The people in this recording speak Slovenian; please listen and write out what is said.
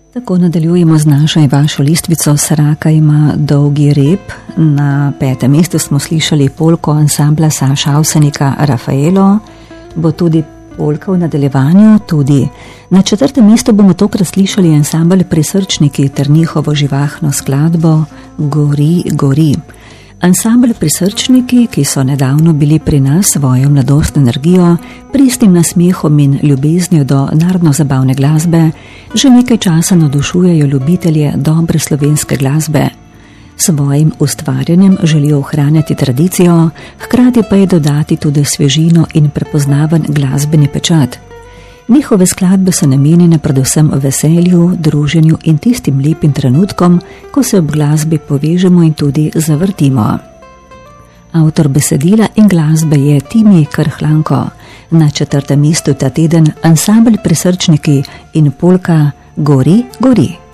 Tako nadaljujemo z našo in vašo listvico. Sraka ima dolgi rep. Na 5. mestu smo slišali polko ansambla Saša Avsenika Rafaelo. Bo tudi polka v nadaljevanju, tudi. Na 4. mestu bomo tokrat slišali ansambl Prisrčniki ter njihovo živahno skladbo Gori, gori. Ansambl Prisrčniki, ki so nedavno bili pri nas svojo mladostno energijo, pristnim nasmehom in ljubeznijo do narodno-zabavne glasbe, že nekaj časa navdušujejo ljubitelje dobre slovenske glasbe. Svojim ustvarjanjem želijo ohranjati tradicijo, hkrati pa je dodati tudi svežino in prepoznaven glasbeni pečat. Njihove skladbe so namenjene predvsem veselju, druženju in tistim lepim trenutkom, ko se ob glasbi povežemo in tudi zavrtimo. Avtor besedila in glasbe je Timi Krhlanko. Na 4. mestu ta teden ansambl Prisrčniki in polka Gori, gori.